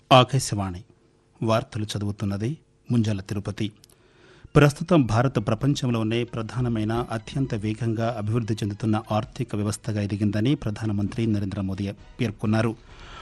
ఆకాశవాణి వార్తలు చదువుతున్నది ముంజాల తిరుపతి. ప్రస్తుతం భారత్ ప్రపంచంలోనే ప్రధానమైన అత్యంత వేగంగా అభివృద్ధి చెందుతున్న ఆర్థిక వ్యవస్థగా ఎదిగిందని ప్రధానమంత్రి నరేంద్ర మోదీ పేర్కొన్నారు.